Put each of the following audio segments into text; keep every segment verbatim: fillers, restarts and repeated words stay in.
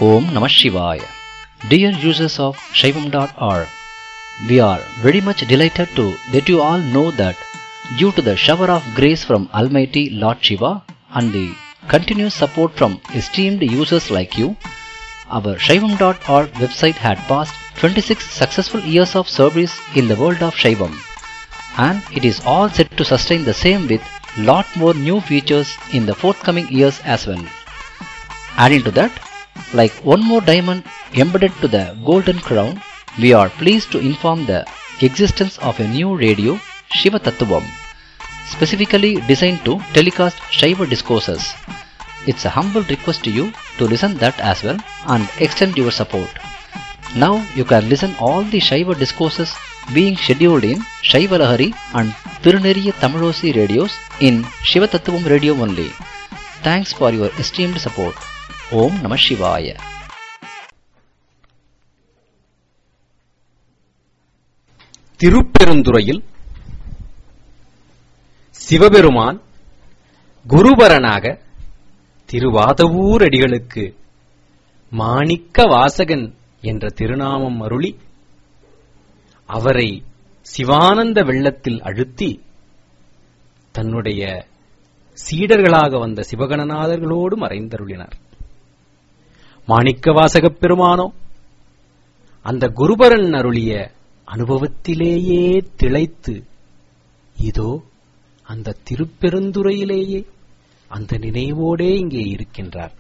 Om Namah Shivaya. Dear users of Shaivam dot org, we are very much delighted to let you all know that due to the shower of grace from Almighty Lord Shiva and the continuous support from esteemed users like you, our Shaivam dot org website had passed twenty-six successful years of service in the world of Shaivam, and it is all set to sustain the same with lot more new features in the forthcoming years as well. Adding to that, like one more diamond embedded to the golden crown, we are pleased to inform the existence of a new radio, Shiva Tattvam, specifically designed to telecast Shiva discourses. It's a humble request to you to listen that as well and extend your support. Now you can listen all the Shiva discourses being scheduled in Shiva Lahari and Tiruneriya Tamilosi radios in Shiva Tattvam radio only. Thanks for your esteemed support. Om Namah Shivaya. திருப்பெருந்துறையில் சிவபெருமான் குருபரனாக திருவாதவூர் அடிகளுக்கு மாணிக்க வாசகன் என்ற திருநாமம் அருளி அவரை சிவானந்த வெள்ளத்தில் அழுத்தி தன்னுடைய சீடர்களாக வந்த சிவகணநாதர்களோடு மறைந்தருளினார். மாணிக்க வாசகப் பெருமானோ அந்த குருபரன் அருளிய அனுபவத்திலேயே திளைத்து இதோ அந்த திருப்பெருந்துறையிலேயே அந்த நினைவோடே இங்கே இருக்கின்றார்.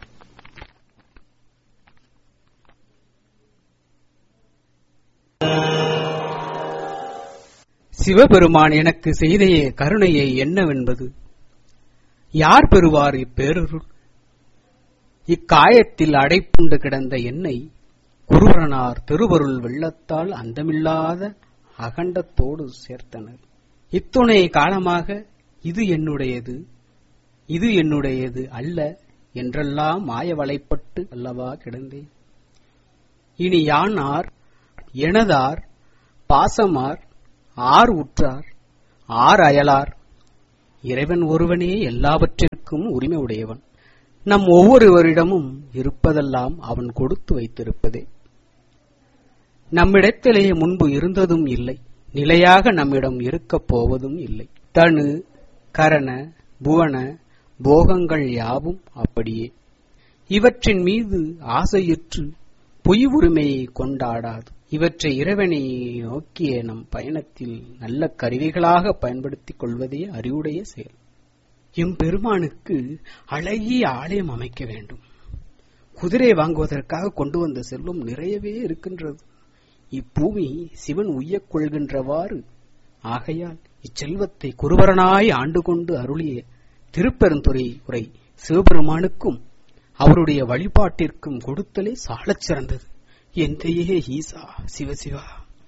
சிவபெருமான் எனக்கு செய்த கருணையை என்னவென்பது? யார் பெறுவார் இப்பேரருள்? இக்காயத்தில் அடைப்புண்டு கிடந்த என்னை குருபரனார் திருவருள் வெள்ளத்தால் அந்தமில்லாத அகண்டத்தோடு சேர்த்தனர். இத்துணை காலமாக இது என்னுடையது, இது என்னுடையது அல்ல என்றெல்லாம் மாயவலைப்பட்டு அல்லவா கிடந்தேன். இனி யான் ஆர், எனதார், பாசமார், ஆர் உற்றார், ஆர் அயலார்? இறைவன் ஒருவனே எல்லாவற்றிற்கும் உரிமை உடையவன். நம் ஒவ்வொருவரிடமும் இருப்பதெல்லாம் அவன் கொடுத்து வைத்திருப்பதே. நம்மிடத்திலே முன்பு இருந்ததும் இல்லை, நிலையாக நம்மிடம் இருக்கப் போவதும் இல்லை. தனு கரண புவன போகங்கள் யாவும் அப்படியே. இவற்றின் மீது ஆசையுற்று பொய் உரிமையை கொண்டாடாது. இவற்றை இறைவனை நோக்கிய நம் பயணத்தில் நல்ல கருவிகளாக பயன்படுத்திக் கொள்வதே அறிவுடைய செயல். எம்பெருமானுக்கு அழகிய ஆலயம் அமைக்க வேண்டும். குதிரை வாங்குவதற்காக கொண்டு வந்த செல்வம் நிறையவே இருக்கின்றது. இப்பூமி சிவன் உய்யக் கொள்கின்றவாறு. ஆகையால் இச்செல்வத்தை குருவரனாய் ஆண்டு கொண்டு அருளிய திருப்பெருந்துறை உரை சிவபெருமானுக்கும் அவருடைய வழிபாட்டிற்கும் கொடுத்தலே சாலச் சிறந்தது. எந்தையே ஈசா சிவசிவா.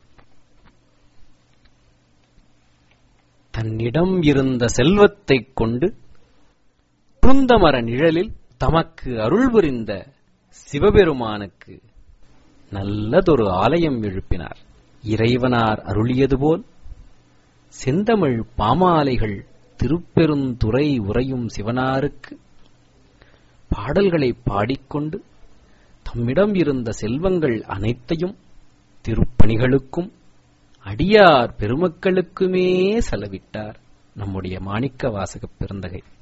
தன்னிடம் இருந்த செல்வத்தைக் கொண்டு குருந்தமர நிழலில் தமக்கு அருள் புரிந்த சிவபெருமானுக்கு நல்லதொரு ஆலயம் எழுப்பினார். இறைவனார் அருளியது போல் செந்தமிழ் பாமாலைகள் திருப்பெருந்துறை உரையும் சிவனாருக்கு பாடல்களை பாடிக்கொண்டு தம்மிடம் இருந்த செல்வங்கள் அனைத்தையும் திருப்பணிகளுக்கும் அடியார் பெருமக்களுக்குமே செலவிட்டார் நம்முடைய மாணிக்க வாசகப் பெருந்தகை.